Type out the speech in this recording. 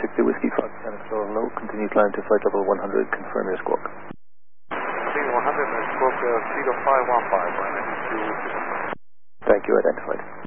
60 Whiskey Foxtrot, Explorer low, continue climb to flight level 100, confirm your squawk. 100 and squawk 30515, Thank you, identified.